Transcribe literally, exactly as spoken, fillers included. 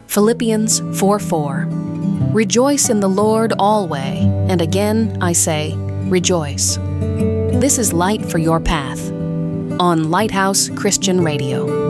Philippians four four. Rejoice in the Lord always, and again I say, rejoice. This is Light for Your Path on Lighthouse Christian Radio.